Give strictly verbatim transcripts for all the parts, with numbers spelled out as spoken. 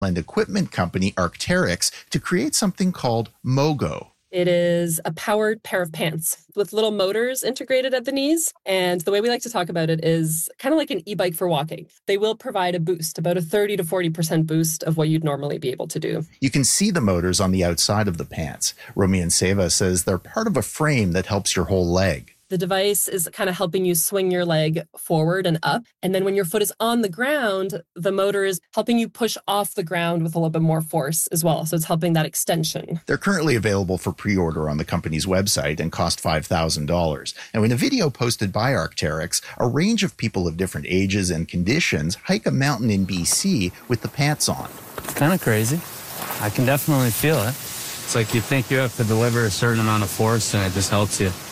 and equipment company Arc'teryx to create something called Mogo. It is a powered pair of pants with little motors integrated at the knees. And the way we like to talk about it is kind of like an e-bike for walking. They will provide a boost, about a thirty to forty percent boost of what you'd normally be able to do. You can see the motors on the outside of the pants. Romian Seva says they're part of a frame that helps your whole leg. The device is kind of helping you swing your leg forward and up. And then when your foot is on the ground, the motor is helping you push off the ground with a little bit more force as well. So it's helping that extension. They're currently available for pre-order on the company's website and cost five thousand dollars. Now, in a video posted by Arc'teryx, a range of people of different ages and conditions hike a mountain in B C with the pants on. It's kind of crazy. I can definitely feel it. It's like you think you have to deliver a certain amount of force and it just helps you.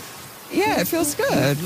Yeah, it feels good.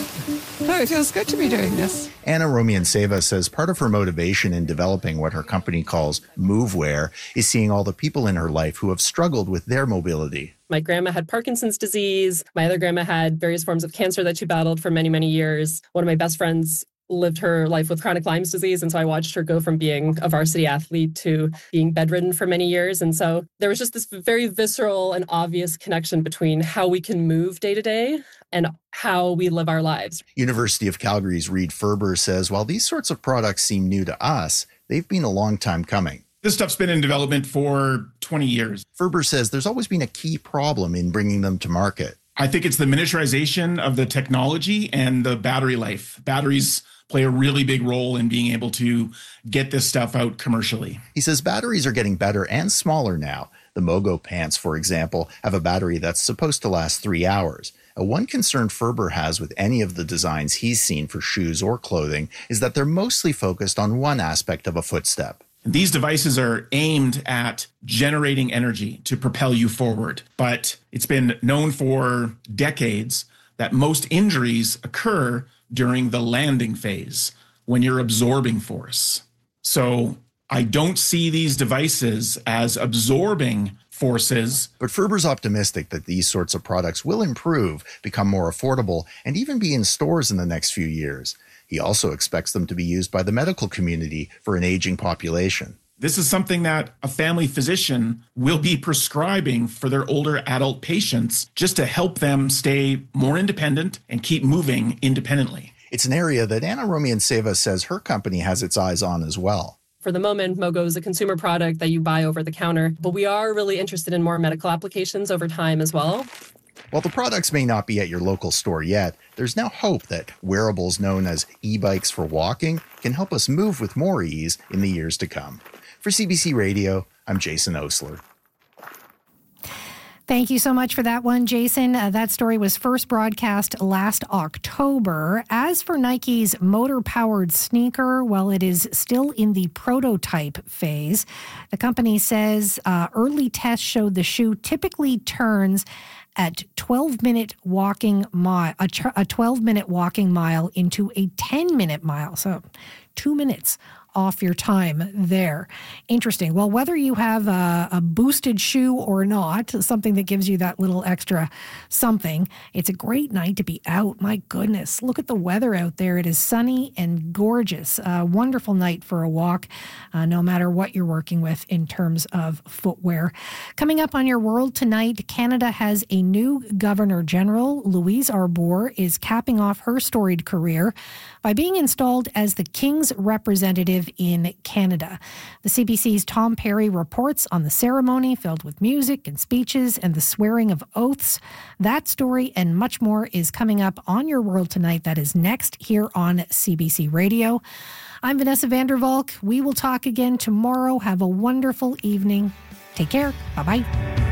No, it feels good to be doing this. Anna Romian Seva says part of her motivation in developing what her company calls MoveWear is seeing all the people in her life who have struggled with their mobility. My grandma had Parkinson's disease. My other grandma had various forms of cancer that she battled for many, many years. One of my best friends lived her life with chronic Lyme's disease. And so I watched her go from being a varsity athlete to being bedridden for many years. And so there was just this very visceral and obvious connection between how we can move day to day and how we live our lives. University of Calgary's Reid Ferber says while these sorts of products seem new to us, they've been a long time coming. This stuff's been in development for twenty years. Ferber says there's always been a key problem in bringing them to market. I think it's the miniaturization of the technology and the battery life. Batteries play a really big role in being able to get this stuff out commercially. He says batteries are getting better and smaller now. The Mogo pants, for example, have a battery that's supposed to last three hours. Uh, one concern Ferber has with any of the designs he's seen for shoes or clothing is that they're mostly focused on one aspect of a footstep. These devices are aimed at generating energy to propel you forward. But it's been known for decades that most injuries occur during the landing phase when you're absorbing force. So I don't see these devices as absorbing forces. But Ferber's optimistic that these sorts of products will improve, become more affordable, and even be in stores in the next few years. He also expects them to be used by the medical community for an aging population. This is something that a family physician will be prescribing for their older adult patients just to help them stay more independent and keep moving independently. It's an area that Anna Romian Seva says her company has its eyes on as well. For the moment, Mogo is a consumer product that you buy over the counter, but we are really interested in more medical applications over time as well. While the products may not be at your local store yet, there's now hope that wearables known as e-bikes for walking can help us move with more ease in the years to come. For C B C Radio, I'm Jason Osler. Thank you so much for that one, Jason. Uh, that story was first broadcast last October. As for Nike's motor-powered sneaker, well, it is still in the prototype phase. The company says uh, early tests showed the shoe typically turns at twelve-minute walking mile, a, tr- a twelve-minute walking mile into a ten-minute mile. So two minutes off your time there. Interesting. Well, whether you have a, a boosted shoe or not, something that gives you that little extra something, it's a great night to be out. My goodness, look at the weather out there. It is sunny and gorgeous. A wonderful night for a walk, uh, no matter what you're working with in terms of footwear. Coming up on Your World tonight, Canada has a new Governor General. Louise Arbour is capping off her storied career by being installed as the King's representative in Canada. The C B C's Tom Perry reports on the ceremony filled with music and speeches and the swearing of oaths. That story and much more is coming up on Your World tonight. That is next here on C B C Radio. I'm Vanessa Vandervalk. We will talk again tomorrow. Have a wonderful evening. Take care. Bye-bye.